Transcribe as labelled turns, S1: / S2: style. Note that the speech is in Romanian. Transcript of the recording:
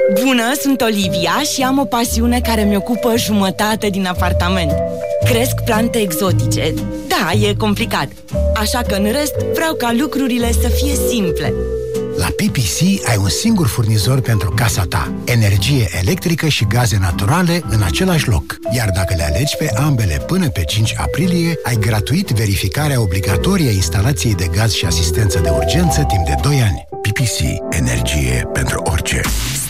S1: Bună, sunt Olivia și am o pasiune care mi ocupă jumătate din apartament. Cresc plante exotice. Da, e complicat. Așa că în rest vreau ca lucrurile să fie simple.
S2: La PPC ai un singur furnizor pentru casa ta. Energie electrică și gaze naturale în același loc. Iar dacă le alegi pe ambele până pe 5 aprilie, ai gratuit verificarea obligatorie a instalației de gaz și asistență de urgență timp de 2 ani. PPC. Energie pentru orice.